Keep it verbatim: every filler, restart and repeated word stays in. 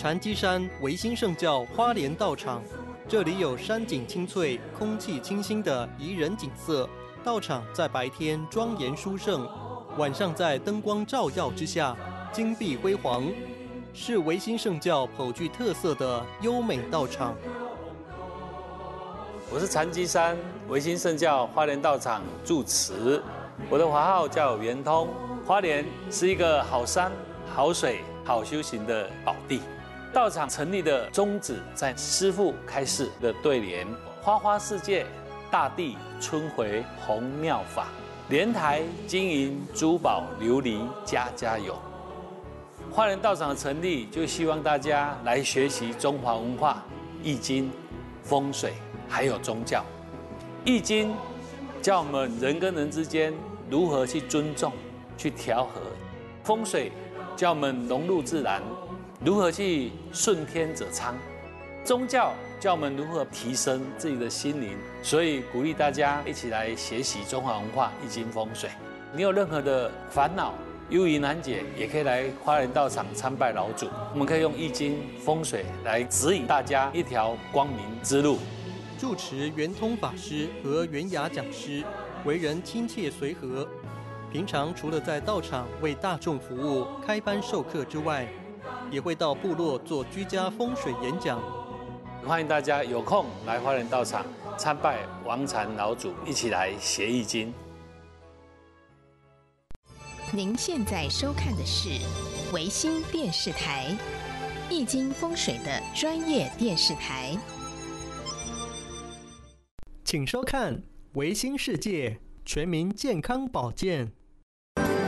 禅机山维新圣教花莲道场，这里有山景清脆、空气清新的宜人景色。道场在白天庄严殊胜，晚上在灯光照耀之下，金碧辉煌，是维新圣教颇具特色的优美道场。 我是禅机山维新圣教花莲道场住持，我的华号叫圆通。花莲是一个好山、好水、好修行的宝地。道场成立的宗旨在师父开示的对联：花花世界，大地春回红妙法，莲台金银珠宝琉璃家家有。花莲道场的成立，就希望大家来学习中华文化、易经、风水，还有宗教。易经教我们人跟人之间如何去尊重、去调和；风水教我们融入自然，如何去顺天者昌；宗教教我们如何提升自己的心灵。所以鼓励大家一起来学习中华文化、易经、风水。你有任何的烦恼、忧疑难解，也可以来花莲道场参拜老祖。我们可以用易经、风水来指引大家一条光明之路。 住持圆通法师和圆雅讲师为人亲切随和，平常除了在道场为大众服务、开班授课之外，也会到部落做居家风水演讲。 欢迎大家有空来花莲道场参拜王禅老祖，一起来学易经。 您现在收看的是维新电视台易经风水的专业电视台， 请收看维新世界全民健康保健。